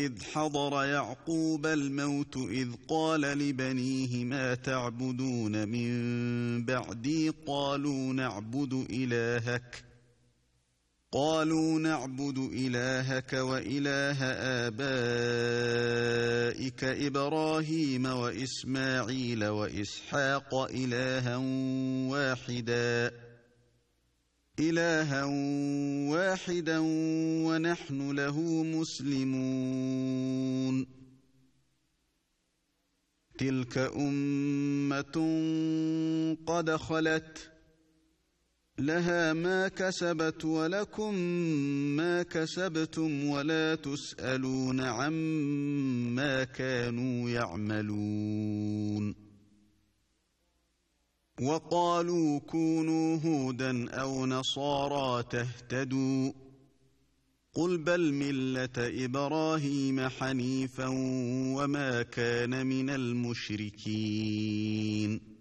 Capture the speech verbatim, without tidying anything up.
إذ حضر يعقوب الموت إذ قال لبنيه ما تعبدون من بعدي قالوا نعبد إلهك قالوا نعبد إلهك وإله آبائك إبراهيم وإسماعيل وإسحاق إلها واحدا إلها واحدا ونحن له مسلمون تلك أمة قد خلت لها ما كسبت ولكم ما كسبتم ولا تسألون عما كانوا يعملون وقالوا كونوا هودا أو نصارى تهتدوا قل بل ملة إبراهيم حنيفا وما كان من المشركين